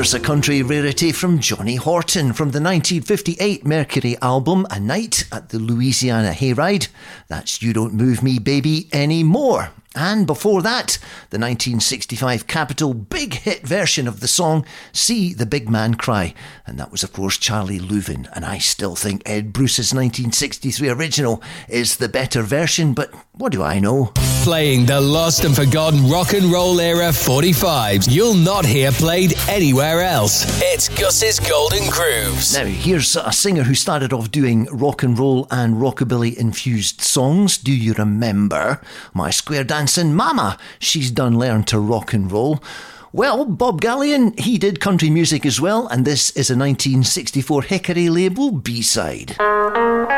here's a country rarity from Johnny Horton from the 1958 Mercury album A Night at the Louisiana Hayride. That's You Don't Move Me Baby Anymore. And before that, the 1965 Capitol big hit version of the song See the Big Man Cry. And that was, of course, Charlie Louvin. And I still think Ed Bruce's 1963 original is the better version, but what do I know? Playing the lost and forgotten rock and roll era 45s you'll not hear played anywhere else. It's Gus's Golden Grooves. Now, here's a singer who started off doing rock and roll and rockabilly infused songs. Do you remember My Square Dancing Mama? She's done Learn to Rock and Roll. Well, Bob Gallion, he did country music as well, and this is a 1964 Hickory label B-side.